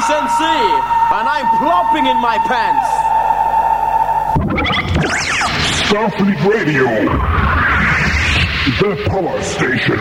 MC, and I'm plopping in my pants. Starfleet Radio, the power station.